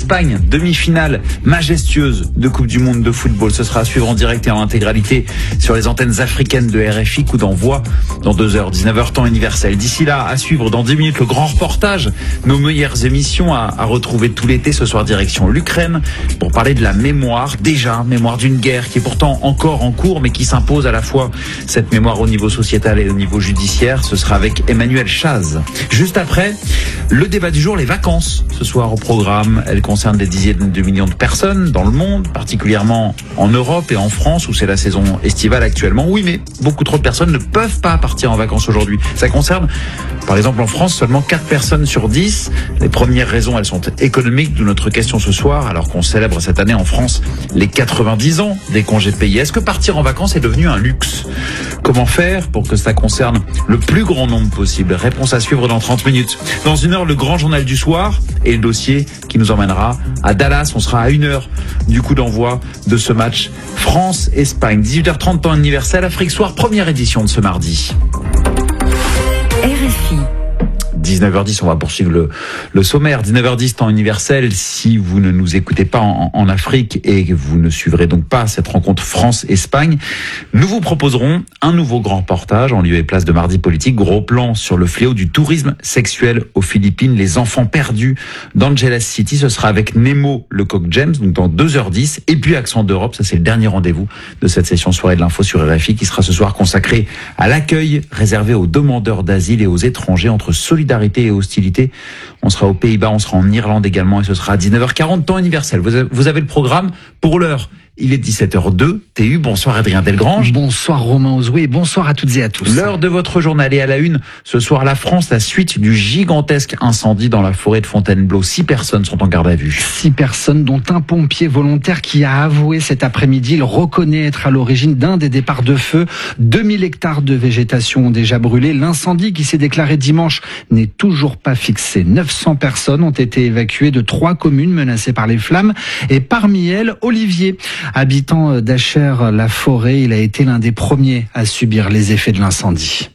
France-Espagne, demi-finale majestueuse de Coupe du Monde de football. Ce sera à suivre en direct et en intégralité sur les antennes africaines de RFI. Coup d'envoi dans 2h, 19h temps universel. D'ici là, à suivre dans 10 minutes le grand reportage, nos meilleures émissions à retrouver tout l'été. Ce soir, direction l'Ukraine pour parler de la mémoire d'une guerre qui est pourtant encore en cours, mais qui s'impose à la fois cette mémoire au niveau sociétal et au niveau judiciaire. Ce sera avec Emmanuel Chaz. Juste après, le débat du jour, les vacances. Ce soir au programme, elles concernent des dizaines de millions de personnes dans le monde, particulièrement en Europe et en France où c'est la saison estivale actuellement. Oui, mais beaucoup trop de personnes ne peuvent pas partir en vacances aujourd'hui. Ça concerne, par exemple en France, seulement 4 personnes sur 10. Les premières raisons, elles sont économiques, d'où notre question ce soir, alors qu'on célèbre cette année en France les 90 ans des congés payés. Est-ce que partir en vacances est devenu un luxe ? Comment faire pour que ça concerne le plus grand nombre possible ? Réponse à suivre dans 30 minutes. Dans 1 heure, le grand journal du soir et le dossier qui nous emmènera à Dallas. On sera à 1 heure du coup d'envoi de ce match France-Espagne. 18h30 temps universel, Afrique Soir, première édition de ce mardi. RFI. 19h10, on va poursuivre le sommaire. 19h10, temps universel. Si vous ne nous écoutez pas en Afrique et que vous ne suivrez donc pas cette rencontre France-Espagne, nous vous proposerons un nouveau grand reportage en lieu et place de Mardi Politique. Gros plan sur le fléau du tourisme sexuel aux Philippines, les enfants perdus d'Angeles City. Ce sera avec Nemo Lecoq James, donc dans 2h10. Et puis Accent d'Europe, ça c'est le dernier rendez-vous de cette session soirée de l'info sur RFI qui sera ce soir consacrée à l'accueil réservé aux demandeurs d'asile et aux étrangers entre solidarité et hostilité. On sera aux Pays-Bas, on sera en Irlande également et ce sera à 19h40 temps universel. Vous avez le programme pour l'heure. Il est 17h02, TU. Bonsoir Adrien Delgrange. Bonsoir Romain Ozoué et bonsoir à toutes et à tous. L'heure de votre journal est à la une. Ce soir, la France, la suite du gigantesque incendie dans la forêt de Fontainebleau. 6 personnes sont en garde à vue. 6 personnes, dont un pompier volontaire qui a avoué cet après-midi. Il reconnaît être à l'origine d'un des départs de feu. 2000 hectares de végétation ont déjà brûlé. L'incendie qui s'est déclaré dimanche n'est toujours pas fixé. 900 personnes ont été évacuées de 3 communes menacées par les flammes. Et parmi elles, Olivier. Habitant d'Achères-la-Forêt, il a été l'un des premiers à subir les effets de l'incendie.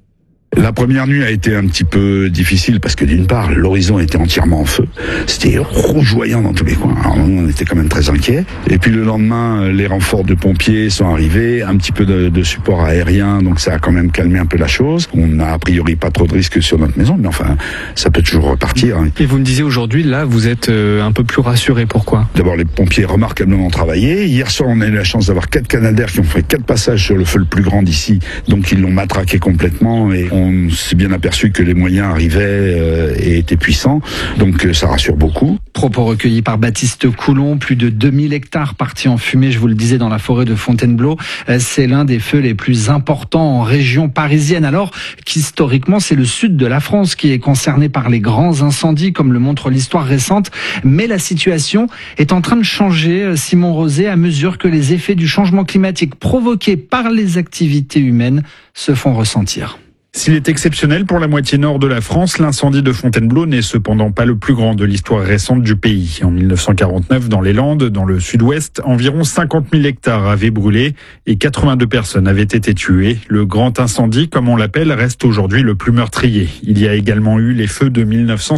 La première nuit a été un petit peu difficile parce que d'une part, l'horizon était entièrement en feu. C'était rougeoyant dans tous les coins. Alors nous, on était quand même très inquiets. Et puis le lendemain, les renforts de pompiers sont arrivés, un petit peu de support aérien, donc ça a quand même calmé un peu la chose. On n'a a priori pas trop de risques sur notre maison, mais enfin, ça peut toujours repartir. Et vous me disiez aujourd'hui, là, vous êtes un peu plus rassuré. Pourquoi ? D'abord, les pompiers remarquablement travaillé. Hier soir, on a eu la chance d'avoir 4 Canadair qui ont fait 4 passages sur le feu le plus grand d'ici. Donc ils l'ont matraqué complètement et on s'est bien aperçu que les moyens arrivaient et étaient puissants, donc ça rassure beaucoup. Propos recueillis par Baptiste Coulon, plus de 2000 hectares partis en fumée, je vous le disais, dans la forêt de Fontainebleau. C'est l'un des feux les plus importants en région parisienne, alors qu'historiquement c'est le sud de la France qui est concerné par les grands incendies, comme le montre l'histoire récente. Mais la situation est en train de changer, Simon Rosé, à mesure que les effets du changement climatique provoqués par les activités humaines se font ressentir. S'il est exceptionnel pour la moitié nord de la France, l'incendie de Fontainebleau n'est cependant pas le plus grand de l'histoire récente du pays. En 1949, dans les Landes, dans le sud-ouest, environ 50 000 hectares avaient brûlé et 82 personnes avaient été tuées. Le grand incendie, comme on l'appelle, reste aujourd'hui le plus meurtrier. Il y a également eu les feux de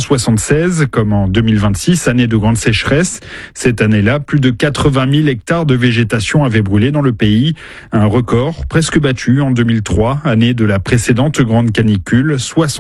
1976, comme en 2026, année de grande sécheresse. Cette année-là, plus de 80 000 hectares de végétation avaient brûlé dans le pays. Un record presque battu en 2003, année de la précédente grande canicule,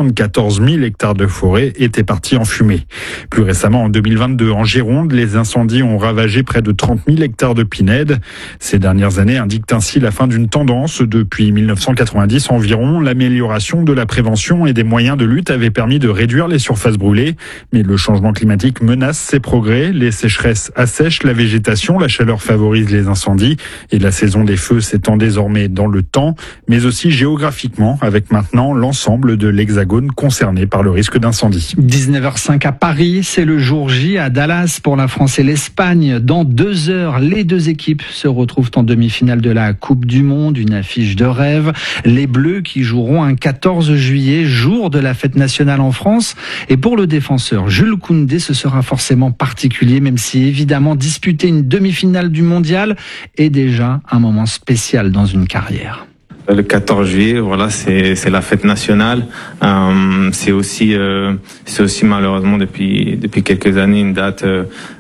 74 000 hectares de forêt étaient partis en fumée. Plus récemment, en 2022, en Gironde, les incendies ont ravagé près de 30 000 hectares de pinèdes. Ces dernières années indiquent ainsi la fin d'une tendance. Depuis 1990 environ, l'amélioration de la prévention et des moyens de lutte avait permis de réduire les surfaces brûlées. Mais le changement climatique menace ces progrès. Les sécheresses assèchent la végétation, la chaleur favorise les incendies et la saison des feux s'étend désormais dans le temps, mais aussi géographiquement, avec maintenant l'ensemble de l'Hexagone concerné par le risque d'incendie. 19h05 à Paris, c'est le jour J à Dallas pour la France et l'Espagne. Dans 2 heures, les 2 équipes se retrouvent en demi-finale de la Coupe du Monde, une affiche de rêve. Les Bleus qui joueront un 14 juillet, jour de la fête nationale en France. Et pour le défenseur Jules Koundé, ce sera forcément particulier, même si évidemment disputer une demi-finale du Mondial est déjà un moment spécial dans une carrière. Le 14 juillet, voilà, c'est la fête nationale. C'est aussi malheureusement depuis quelques années une date